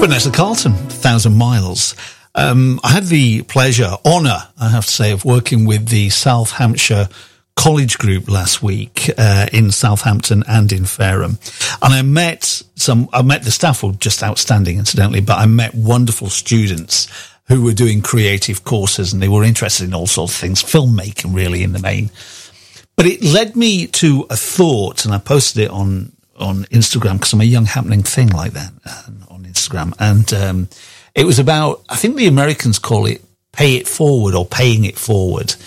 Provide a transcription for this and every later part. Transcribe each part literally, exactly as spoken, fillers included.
Vanessa Carlton, Thousand Miles. Um, I had the pleasure, honour, I have to say, of working with the South Hampshire College Group last week uh, in Southampton and in Fareham. And I met some, I met the staff were just outstanding, incidentally, but I met wonderful students who were doing creative courses, and they were interested in all sorts of things, filmmaking really in the main. But it led me to a thought, and I posted it on, on Instagram because I'm a young happening thing like that uh, on Instagram. And um, it was about, I think the Americans call it pay it forward or paying it forward.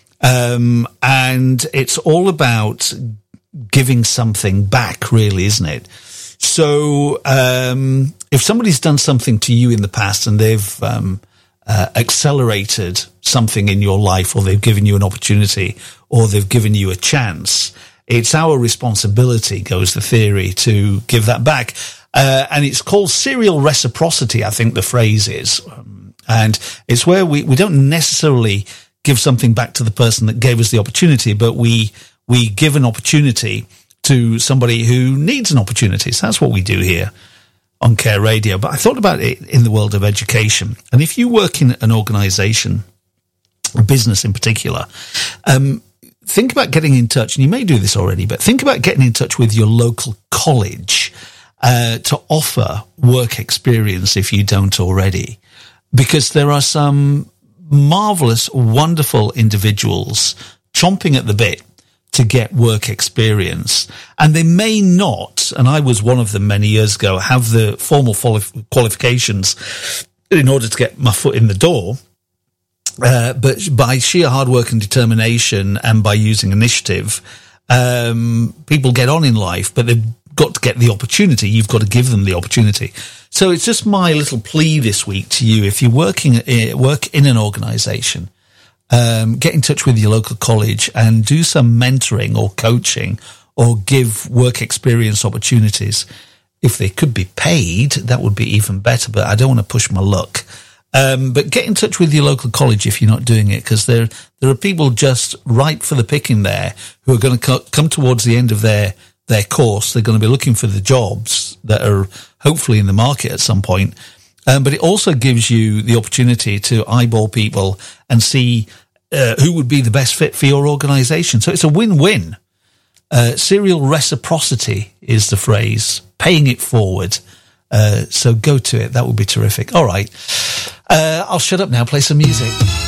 Um, and it's all about giving something back, really, isn't it? So um, if somebody's done something to you in the past and they've um, uh, accelerated something in your life, or they've given you an opportunity, or they've given you a chance, it's our responsibility, goes the theory, to give that back. Uh, and it's called serial reciprocity, I think the phrase is. Um, and it's where we, we don't necessarily give something back to the person that gave us the opportunity, but we we give an opportunity to somebody who needs an opportunity. So that's what we do here on Care Radio. But I thought about it in the world of education. And if you work in an organisation, a business in particular, um, think about getting in touch, and you may do this already, but think about getting in touch with your local college uh, to offer work experience if you don't already. Because there are some marvellous, wonderful individuals chomping at the bit to get work experience. And they may not, and I was one of them many years ago, have the formal qualifications in order to get my foot in the door. Uh, but by sheer hard work and determination and by using initiative, um, people get on in life, but they've got to get the opportunity. You've got to give them the opportunity. So it's just my little plea this week to you. If you're working, uh, work in an organisation, um, get in touch with your local college and do some mentoring or coaching or give work experience opportunities. If they could be paid, that would be even better, but I don't want to push my luck. Um, but get in touch with your local college if you're not doing it, because there, there are people just ripe for the picking there who are going to co- come towards the end of their, their course. They're going to be looking for the jobs that are hopefully in the market at some point. Um, but it also gives you the opportunity to eyeball people and see uh, who would be the best fit for your organisation. So it's a win-win. Uh, serial reciprocity is the phrase, paying it forward. Uh, so go to it. That would be terrific. All right. Uh, I'll shut up now, play some music.